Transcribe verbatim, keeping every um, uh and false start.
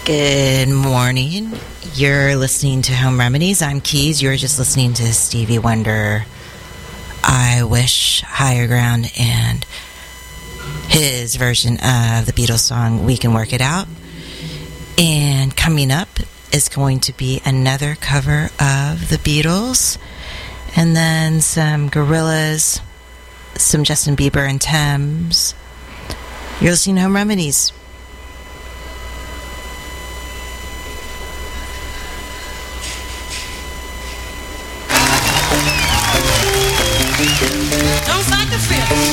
Good morning. You're listening to Home Remedies. I'm Keys. You're just listening to Stevie Wonder, I Wish, Higher Ground, and his version of the Beatles song, We Can Work It Out. And coming up is going to be another cover of the Beatles, and then some Gorillaz, some Justin Bieber and Thames. You're listening to Home Remedies. Don't fight the fear.